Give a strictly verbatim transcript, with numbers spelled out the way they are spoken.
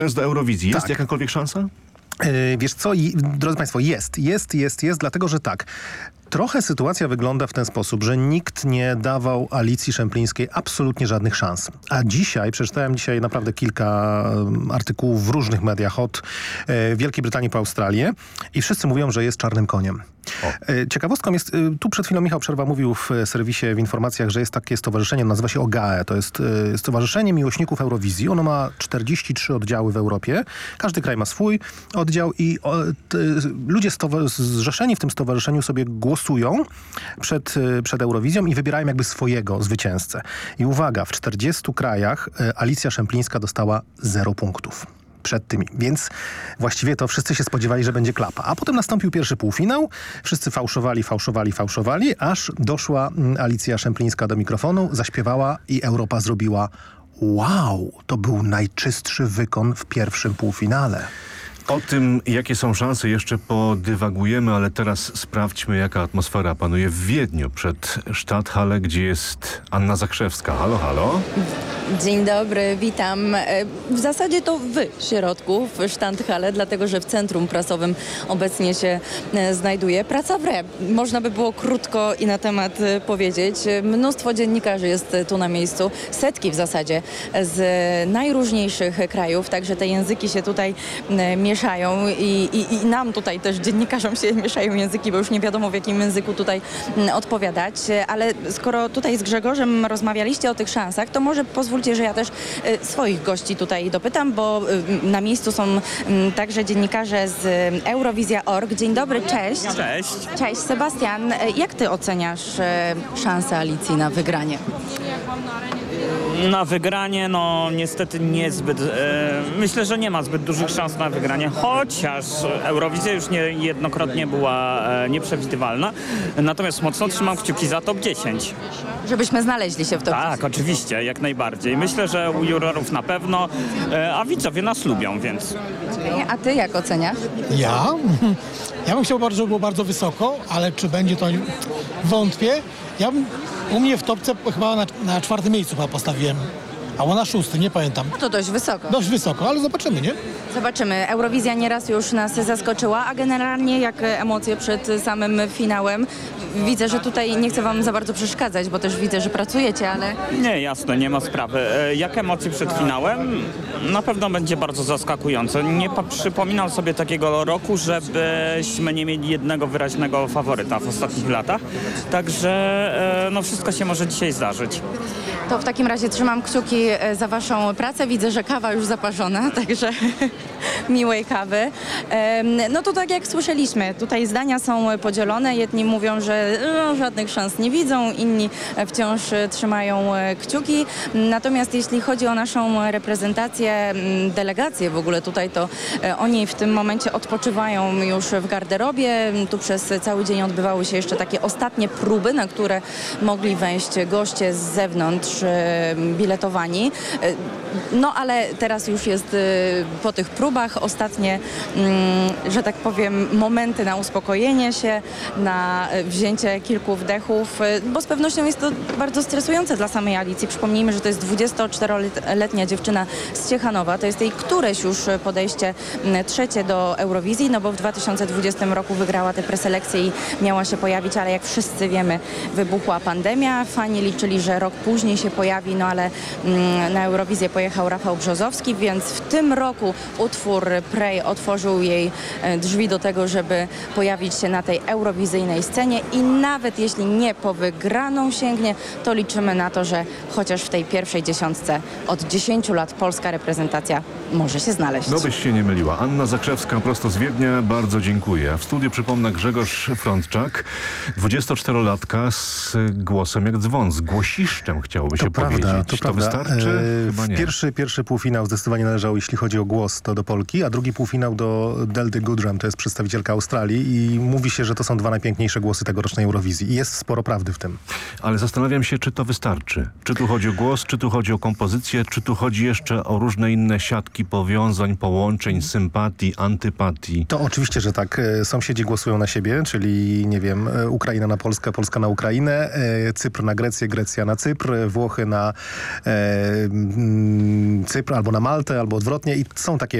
do Eurowizji. Jest Tak. jakakolwiek szansa? Yy, wiesz co, I, drodzy Państwo, jest, jest, jest, jest, dlatego że tak. Trochę sytuacja wygląda w ten sposób, że nikt nie dawał Alicji Szemplińskiej absolutnie żadnych szans. A dzisiaj, przeczytałem dzisiaj naprawdę kilka um, artykułów w różnych mediach od e, Wielkiej Brytanii po Australię i wszyscy mówią, że jest czarnym koniem. E, ciekawostką jest, e, tu przed chwilą Michał Przerwa mówił w serwisie, w informacjach, że jest takie stowarzyszenie, nazywa się O G A E. To jest e, Stowarzyszenie Miłośników Eurowizji. Ono ma czterdzieści trzy oddziały w Europie. Każdy kraj ma swój oddział i o, t, ludzie stowa- zrzeszeni w tym stowarzyszeniu sobie głosują przed, przed Eurowizją i wybierają jakby swojego zwycięzcę. I uwaga, w czterdziestu krajach Alicja Szemplińska dostała zero punktów przed tymi. Więc właściwie to wszyscy się spodziewali, że będzie klapa. A potem nastąpił pierwszy półfinał. Wszyscy fałszowali, fałszowali, fałszowali, aż doszła Alicja Szemplińska do mikrofonu, zaśpiewała i Europa zrobiła wow, to był najczystszy wykon w pierwszym półfinale. O tym, jakie są szanse, jeszcze podywagujemy, ale teraz sprawdźmy, jaka atmosfera panuje w Wiedniu przed Stadthalle, gdzie jest Anna Zakrzewska. Halo, halo. Dzień dobry, witam. W zasadzie to w środku, w Stadthalle, dlatego że w centrum prasowym obecnie się znajduje praca w re. Można by było krótko i na temat powiedzieć. Mnóstwo dziennikarzy jest tu na miejscu, setki w zasadzie z najróżniejszych krajów, także te języki się tutaj mieszają i, i, i nam tutaj też dziennikarzom się mieszają języki, bo już nie wiadomo w jakim języku tutaj odpowiadać, ale skoro tutaj z Grzegorzem rozmawialiście o tych szansach, to może pozwólcie, że ja też swoich gości tutaj dopytam, bo na miejscu są także dziennikarze z Eurowizja kropka org. Dzień dobry, cześć. Cześć. Cześć, Sebastian. Jak ty oceniasz szansę Alicji na wygranie? Na wygranie, no niestety niezbyt. E, myślę, że nie ma zbyt dużych szans na wygranie, chociaż Eurowizja już niejednokrotnie była e, nieprzewidywalna. Natomiast mocno trzymam kciuki za top dziesięć. Żebyśmy znaleźli się w to. Tak, oczywiście, jak najbardziej. Myślę, że u jurorów na pewno, e, a widzowie nas lubią, więc... A ty jak oceniasz? Ja? Ja bym chciał bardzo, żeby było bardzo wysoko, ale czy będzie to wątpię. Ja bym u mnie w topce chyba na, na czwartym miejscu chyba postawiłem. Albo na szósty, nie pamiętam. No to dość wysoko. Dość wysoko, ale zobaczymy, nie? Zobaczymy. Eurowizja nieraz już nas zaskoczyła, a generalnie jak emocje przed samym finałem? Widzę, że tutaj nie chcę wam za bardzo przeszkadzać, bo też widzę, że pracujecie, ale... Nie, jasne, nie ma sprawy. E, jak emocje przed finałem? Na pewno będzie bardzo zaskakujące. Nie pa- przypominam sobie takiego roku, żebyśmy nie mieli jednego wyraźnego faworyta w ostatnich latach. Także e, no wszystko się może dzisiaj zdarzyć. To w takim razie trzymam kciuki za waszą pracę. Widzę, że kawa już zaparzona, także miłej kawy. No to tak jak słyszeliśmy, tutaj zdania są podzielone. Jedni mówią, że no, żadnych szans nie widzą, inni wciąż trzymają kciuki. Natomiast jeśli chodzi o naszą reprezentację, delegację w ogóle tutaj, to oni w tym momencie odpoczywają już w garderobie. Tu przez cały dzień odbywały się jeszcze takie ostatnie próby, na które mogli wejść goście z zewnątrz biletowani. No ale teraz już jest po tych próbach ostatnie, że tak powiem, momenty na uspokojenie się, na wzięcie kilku wdechów, bo z pewnością jest to bardzo stresujące dla samej Alicji. Przypomnijmy, że to jest dwudziestoczteroletnia dziewczyna z Ciechanowa. To jest jej któreś już podejście trzecie do Eurowizji, no bo w dwa tysiące dwudziestym roku wygrała tę preselekcję i miała się pojawić, ale jak wszyscy wiemy, wybuchła pandemia. Fani liczyli, że rok później się pojawi, no ale mm, na Eurowizję pojechał Rafał Brzozowski, więc w tym roku utwór Pray otworzył jej drzwi do tego, żeby pojawić się na tej eurowizyjnej scenie i nawet jeśli nie po wygraną sięgnie, to liczymy na to, że chociaż w tej pierwszej dziesiątce od dziesięciu lat polska reprezentacja może się znaleźć. No byś się nie myliła. Anna Zakrzewska prosto z Wiednia, bardzo dziękuję. A w studiu przypomnę Grzegorz Frądczak, dwudziestoczterolatka z głosem jak dzwon, z głosiszczem chciałoby się To prawda, powiedzieć. to To prawda. wystarczy? E, Chyba nie. Pierwszy, pierwszy półfinał zdecydowanie należał, jeśli chodzi o głos, to do Polki, a drugi półfinał do Deldy Goodrem, to jest przedstawicielka Australii i mówi się, że to są dwa najpiękniejsze głosy tegorocznej Eurowizji i jest sporo prawdy w tym. Ale zastanawiam się, czy to wystarczy. Czy tu chodzi o głos, czy tu chodzi o kompozycję, czy tu chodzi jeszcze o różne inne siatki powiązań, połączeń, sympatii, antypatii. To oczywiście, że tak. E, Sąsiedzi głosują na siebie, czyli nie wiem, e, Ukraina na Polskę, Polska na Ukrainę, e, Cypr na Grecję, Grecja na Cypr, Włochy na e, Cypr albo na Maltę, albo odwrotnie i są takie